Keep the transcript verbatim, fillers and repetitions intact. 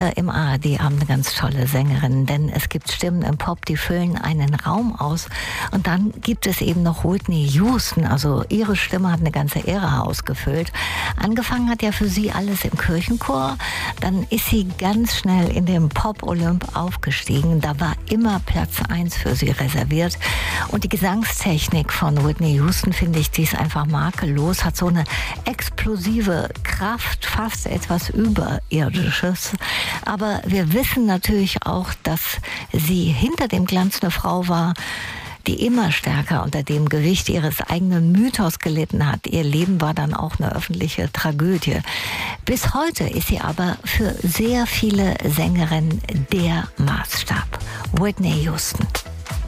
wir im A R D-Abend eine ganz tolle Sängerin, denn es gibt Stimmen im Pop, die füllen einen Raum aus. Und dann gibt es eben noch Whitney Houston, also ihre Stimme hat eine ganze Ära ausgefüllt. Angefangen hat ja für sie alles im Kirchenchor, dann ist sie ganz schnell in den Pop-Olymp aufgestiegen. Da war immer Platz eins für sie reserviert. Und die Gesangstechnik von Whitney Houston, finde ich, die ist einfach makellos, hat so eine explosive Kraft, fast etwas Überirdisches. Aber wir wissen natürlich auch, dass sie hinter dem Glanz eine Frau war, die immer stärker unter dem Gewicht ihres eigenen Mythos gelitten hat. Ihr Leben war dann auch eine öffentliche Tragödie. Bis heute ist sie aber für sehr viele Sängerinnen der Maßstab. Whitney Houston.